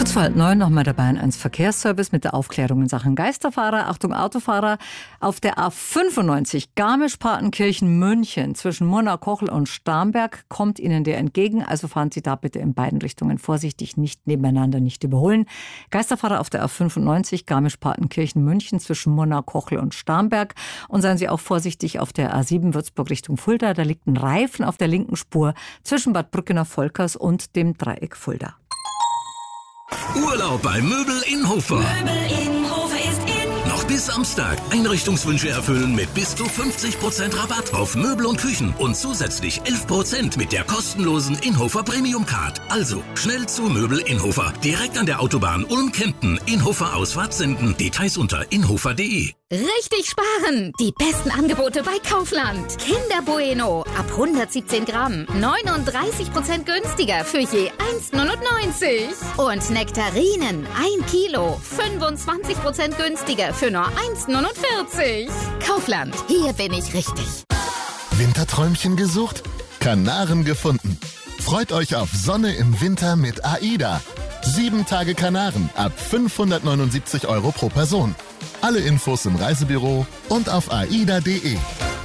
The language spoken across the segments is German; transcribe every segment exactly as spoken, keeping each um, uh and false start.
Kurz vor halb neun nochmal der Bayern eins Verkehrsservice mit der Aufklärung in Sachen Geisterfahrer. Achtung Autofahrer, auf der A fünfundneunzig Garmisch-Partenkirchen-München zwischen Murnau-Kochel und Starnberg kommt Ihnen der entgegen. Also fahren Sie da bitte in beiden Richtungen vorsichtig, nicht nebeneinander, nicht überholen. Geisterfahrer auf der A fünfundneunzig Garmisch-Partenkirchen-München zwischen Murnau-Kochel und Starnberg. Und seien Sie auch vorsichtig auf der A sieben Würzburg Richtung Fulda. Da liegt ein Reifen auf der linken Spur zwischen Bad Brückener-Volkers und dem Dreieck Fulda. Urlaub bei Möbel in Hofer. Möbel in Hofer ist in. Noch bis Samstag. Einrichtungswünsche erfüllen mit bis zu fünfzig Prozent Rabatt auf Möbel und Küchen und zusätzlich elf Prozent mit der kostenlosen Inhofer Premium Card. Also schnell zu Möbel in Hofer. Direkt an der Autobahn Ulm-Kempten. Inhofer Ausfahrt senden. Details unter inhofer punkt de. Richtig sparen! Die besten Angebote bei Kaufland. Kinder Bueno ab hundertsiebzehn Gramm. neununddreißig Prozent günstiger für je eins neunundneunzig. Und Nektarinen ein Kilo. fünfundzwanzig Prozent günstiger für nur eins neunundvierzig. Kaufland, hier bin ich richtig. Winterträumchen gesucht? Kanaren gefunden. Freut euch auf Sonne im Winter mit AIDA. Sieben Tage Kanaren ab fünfhundertneunundsiebzig Euro pro Person. Alle Infos im Reisebüro und auf aida punkt de.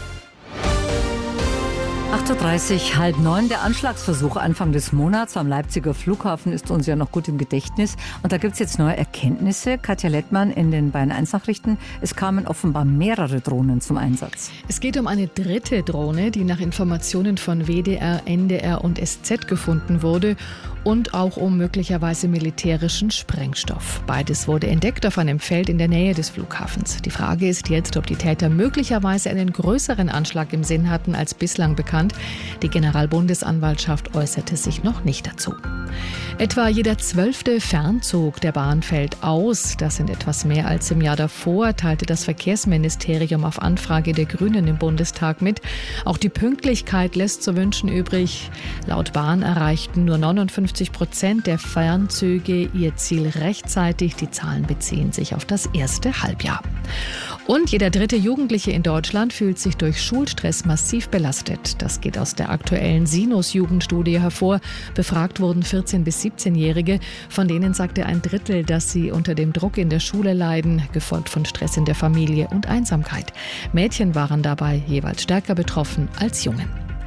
acht Uhr dreißig, halb neun. Der Anschlagsversuch Anfang des Monats am Leipziger Flughafen ist uns ja noch gut im Gedächtnis. Und da gibt es jetzt neue Erkenntnisse. Katja Lettmann in den Bayern eins Nachrichten. Es kamen offenbar mehrere Drohnen zum Einsatz. Es geht um eine dritte Drohne, die nach Informationen von W D R, N D R und S Z gefunden wurde. Und auch um möglicherweise militärischen Sprengstoff. Beides wurde entdeckt auf einem Feld in der Nähe des Flughafens. Die Frage ist jetzt, ob die Täter möglicherweise einen größeren Anschlag im Sinn hatten als bislang bekannt. Die Generalbundesanwaltschaft äußerte sich noch nicht dazu. Etwa jeder zwölfte Fernzug der Bahn fällt aus. Das sind etwas mehr als im Jahr davor, teilte das Verkehrsministerium auf Anfrage der Grünen im Bundestag mit. Auch die Pünktlichkeit lässt zu wünschen übrig. Laut Bahn erreichten nur neunundfünfzig Prozent der Fernzüge ihr Ziel rechtzeitig. Die Zahlen beziehen sich auf das erste Halbjahr. Und jeder dritte Jugendliche in Deutschland fühlt sich durch Schulstress massiv belastet. Das geht aus der aktuellen Sinus-Jugendstudie hervor. Befragt wurden vierzehn- bis siebzehnjährige. Von denen sagte ein Drittel, dass sie unter dem Druck in der Schule leiden, gefolgt von Stress in der Familie und Einsamkeit. Mädchen waren dabei jeweils stärker betroffen als Jungen.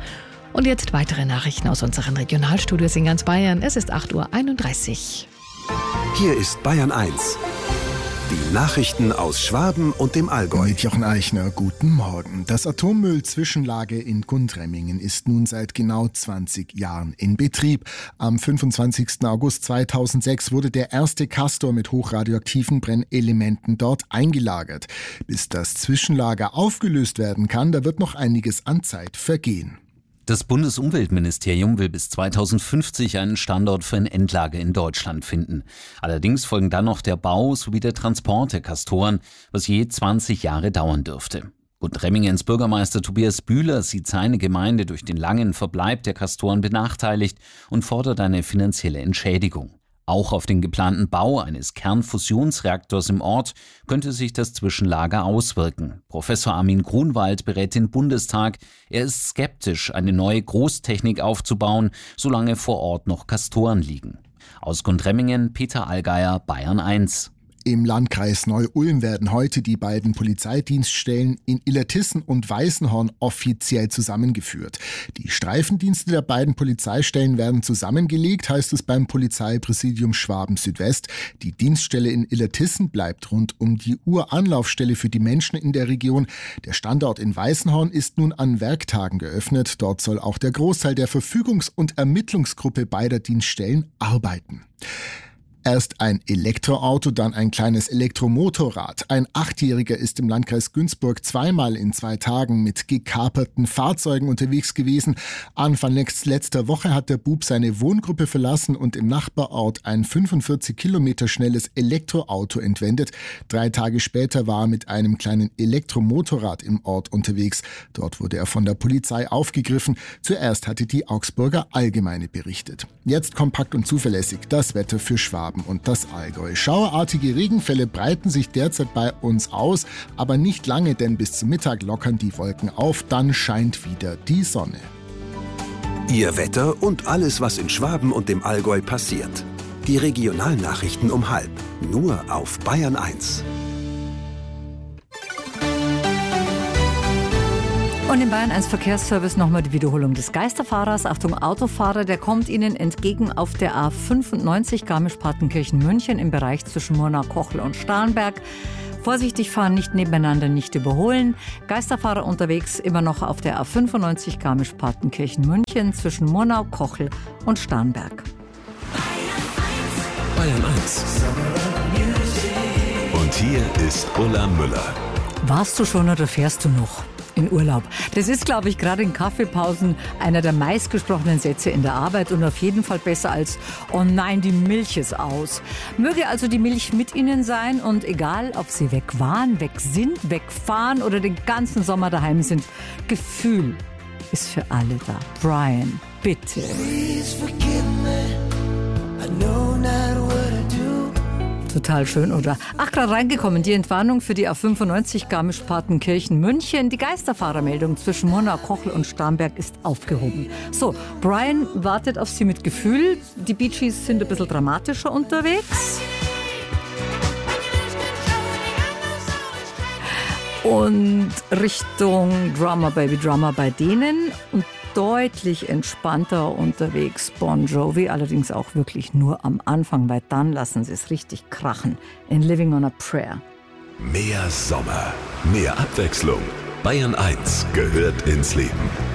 Und jetzt weitere Nachrichten aus unseren Regionalstudios in ganz Bayern. Es ist acht Uhr einunddreißig. Hier ist Bayern eins. Die Nachrichten aus Schwaben und dem Allgäu. Mit Jochen Eichner, guten Morgen. Das Atommüll-Zwischenlager in Gundremmingen ist nun seit genau zwanzig Jahren in Betrieb. Am fünfundzwanzigsten August zweitausendsechs wurde der erste Castor mit hochradioaktiven Brennelementen dort eingelagert. Bis das Zwischenlager aufgelöst werden kann, da wird noch einiges an Zeit vergehen. Das Bundesumweltministerium will bis zweitausendfünfzig einen Standort für ein Endlager in Deutschland finden. Allerdings folgen dann noch der Bau sowie der Transport der Castoren, was je zwanzig Jahre dauern dürfte. Gundremmingens Bürgermeister Tobias Bühler sieht seine Gemeinde durch den langen Verbleib der Castoren benachteiligt und fordert eine finanzielle Entschädigung. Auch auf den geplanten Bau eines Kernfusionsreaktors im Ort könnte sich das Zwischenlager auswirken. Professor Armin Grunwald berät den Bundestag. Er ist skeptisch, eine neue Großtechnik aufzubauen, solange vor Ort noch Castoren liegen. Aus Gundremmingen, Peter Allgeier, Bayern eins. Im Landkreis Neu-Ulm werden heute die beiden Polizeidienststellen in Illertissen und Weißenhorn offiziell zusammengeführt. Die Streifendienste der beiden Polizeistellen werden zusammengelegt, heißt es beim Polizeipräsidium Schwaben Südwest. Die Dienststelle in Illertissen bleibt rund um die Uhr Anlaufstelle für die Menschen in der Region. Der Standort in Weißenhorn ist nun an Werktagen geöffnet. Dort soll auch der Großteil der Verfügungs- und Ermittlungsgruppe beider Dienststellen arbeiten. Erst ein Elektroauto, dann ein kleines Elektromotorrad. Ein Achtjähriger ist im Landkreis Günzburg zweimal in zwei Tagen mit gekaperten Fahrzeugen unterwegs gewesen. Anfang letzter Woche hat der Bub seine Wohngruppe verlassen und im Nachbarort ein fünfundvierzig Kilometer schnelles Elektroauto entwendet. Drei Tage später war er mit einem kleinen Elektromotorrad im Ort unterwegs. Dort wurde er von der Polizei aufgegriffen. Zuerst hatte die Augsburger Allgemeine berichtet. Jetzt kompakt und zuverlässig das Wetter für Schwaben und das Allgäu. Schauerartige Regenfälle breiten sich derzeit bei uns aus, aber nicht lange, denn bis zum Mittag lockern die Wolken auf, dann scheint wieder die Sonne. Ihr Wetter und alles, was in Schwaben und dem Allgäu passiert. Die Regionalnachrichten um halb. Nur auf Bayern eins. Und in Bayern eins Verkehrsservice nochmal die Wiederholung des Geisterfahrers. Achtung, Autofahrer, der kommt Ihnen entgegen auf der A fünfundneunzig Garmisch-Partenkirchen-München im Bereich zwischen Murnau, Kochel und Starnberg. Vorsichtig fahren, nicht nebeneinander, nicht überholen. Geisterfahrer unterwegs immer noch auf der A fünfundneunzig Garmisch-Partenkirchen-München zwischen Murnau, Kochel und Starnberg. Bayern eins. Und hier ist Ulla Müller. Warst du schon oder fährst du noch in Urlaub? Das ist, glaube ich, gerade in Kaffeepausen einer der meistgesprochenen Sätze in der Arbeit und auf jeden Fall besser als "Oh nein, die Milch ist aus". Möge also die Milch mit Ihnen sein und egal, ob Sie weg waren, weg sind, wegfahren oder den ganzen Sommer daheim sind, Gefühl ist für alle da. Brian, bitte. Please forgive me. I know not what I do. Total schön, oder? Ach, gerade reingekommen, die Entwarnung für die A fünfundneunzig Garmisch-Partenkirchen-München. Die Geisterfahrermeldung zwischen Murnau, Kochel und Starnberg ist aufgehoben. So, Brian wartet auf Sie mit Gefühl. Die Bee Gees sind ein bisschen dramatischer unterwegs. Und Richtung Drummer Baby Drummer bei denen. Und deutlich entspannter unterwegs Bon Jovi, allerdings auch wirklich nur am Anfang, weil dann lassen sie es richtig krachen. In Living on a Prayer. Mehr Sommer, mehr Abwechslung. Bayern eins gehört ins Leben.